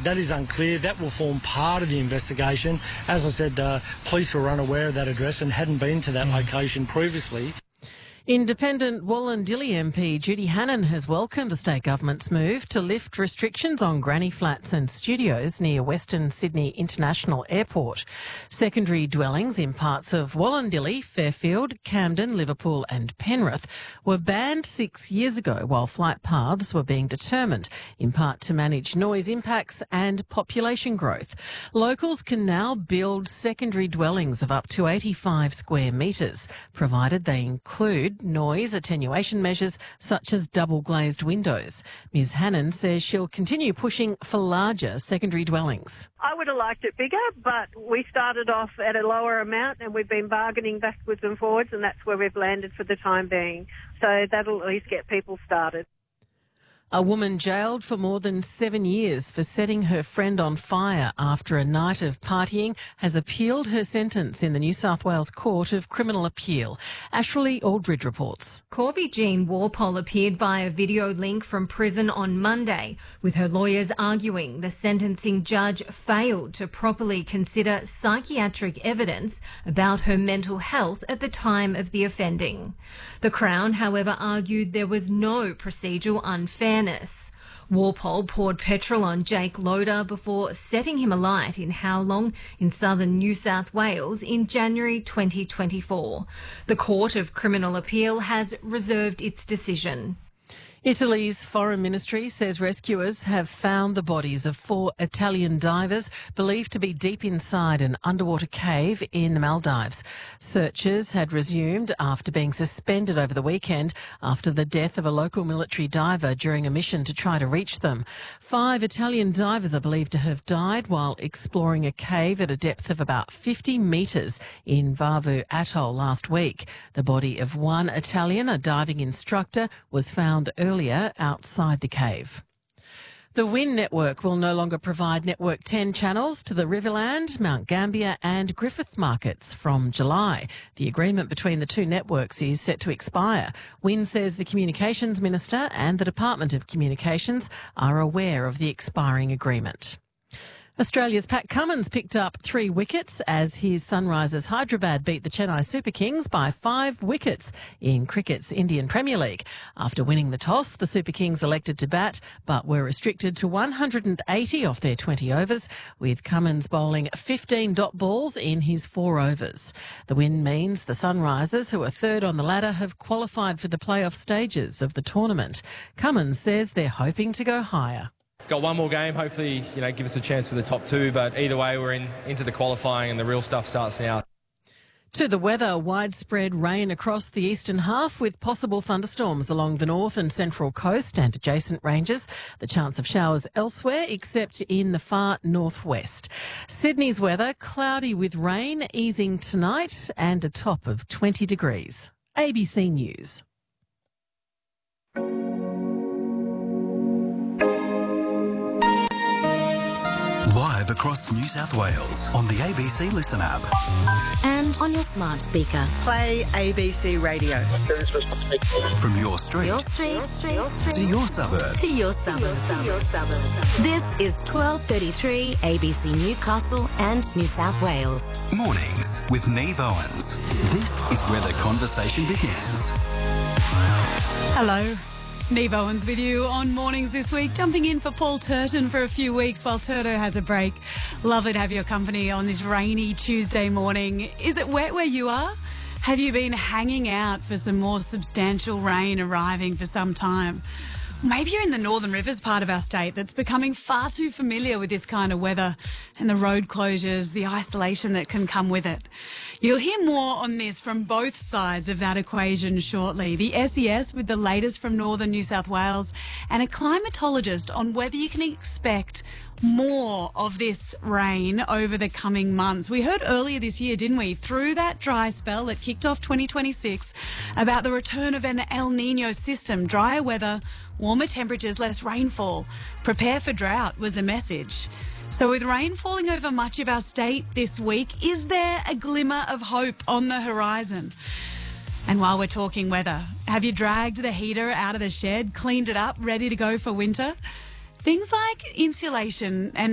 That is unclear. That will form part of the investigation. As I said, police were unaware of that address and hadn't been to that location previously. Independent Wollondilly MP Judy Hannan has welcomed the state government's move to lift restrictions on granny flats and studios near Western Sydney International Airport. Secondary dwellings in parts of Wollondilly, Fairfield, Camden, Liverpool and Penrith were banned 6 years ago while flight paths were being determined, in part to manage noise impacts and population growth. Locals can now build secondary dwellings of up to 85 square metres, provided they include noise attenuation measures such as double glazed windows. Ms Hannan says she'll continue pushing for larger secondary dwellings. I would have liked it bigger, but we started off at a lower amount and we've been bargaining backwards and forwards, and that's where we've landed for the time being. So that'll at least get people started. A woman jailed for more than 7 years for setting her friend on fire after a night of partying has appealed her sentence in the New South Wales Court of Criminal Appeal. Ashley Aldridge reports. Corby Jean Walpole appeared via video link from prison on Monday, with her lawyers arguing the sentencing judge failed to properly consider psychiatric evidence about her mental health at the time of the offending. The Crown, however, argued there was no procedural unfairness. Walpole poured petrol on Jake Loader before setting him alight in Howlong in southern New South Wales in January 2024. The Court of Criminal Appeal has reserved its decision. Italy's foreign ministry says rescuers have found the bodies of 4 Italian divers believed to be deep inside an underwater cave in the Maldives. Searches had resumed after being suspended over the weekend after the death of a local military diver during a mission to try to reach them. 5 Italian divers are believed to have died while exploring a cave at a depth of about 50 metres in Vavu Atoll last week. The body of one Italian, a diving instructor, was found earlier outside the cave. The WIN network will no longer provide Network 10 channels to the Riverland, Mount Gambier and Griffith markets from July. The agreement between the two networks is set to expire. WIN says the Communications Minister and the Department of Communications are aware of the expiring agreement. Australia's Pat Cummins picked up 3 wickets as his Sunrisers Hyderabad beat the Chennai Super Kings by 5 wickets in cricket's Indian Premier League. After winning the toss, the Super Kings elected to bat but were restricted to 180 off their 20 overs, with Cummins bowling 15 dot balls in his 4 overs. The win means the Sunrisers, who are third on the ladder, have qualified for the playoff stages of the tournament. Cummins says they're hoping to go higher. Got one more game, hopefully, give us a chance for the top 2, but either way we're into the qualifying and the real stuff starts now. To the weather, widespread rain across the eastern half with possible thunderstorms along the north and central coast and adjacent ranges. The chance of showers elsewhere except in the far northwest. Sydney's weather, cloudy with rain, easing tonight and a top of 20 degrees. ABC News. Live across New South Wales on the ABC Listen app. And on your smart speaker. Play ABC Radio. From your street, to your suburb. To your suburb. This is 12:33 ABC Newcastle and New South Wales. Mornings with Neve Owens. This is where the conversation begins. Hello. Neve Owens with you on Mornings this week, jumping in for Paul Turton for a few weeks while Turto has a break. Lovely to have your company on this rainy Tuesday morning. Is it wet where you are? Have you been hanging out for some more substantial rain arriving for some time? Maybe you're in the Northern Rivers part of our state that's becoming far too familiar with this kind of weather and the road closures, the isolation that can come with it. You'll hear more on this from both sides of that equation shortly. The SES with the latest from Northern New South Wales and a climatologist on whether you can expect more of this rain over the coming months. We heard earlier this year, didn't we, through that dry spell that kicked off 2026, about the return of an El Niño system. Drier weather, warmer temperatures, less rainfall. Prepare for drought was the message. So with rain falling over much of our state this week, is there a glimmer of hope on the horizon? And while we're talking weather, have you dragged the heater out of the shed, cleaned it up, ready to go for winter? Things like insulation and